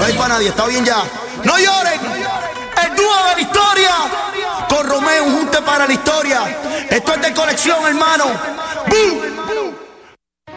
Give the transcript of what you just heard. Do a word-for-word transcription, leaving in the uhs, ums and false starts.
No hay para nadie, está bien ya. No lloren. El dúo de la historia. Con Romeo, un junte para la historia. Esto es de colección, hermano. ¡Bum!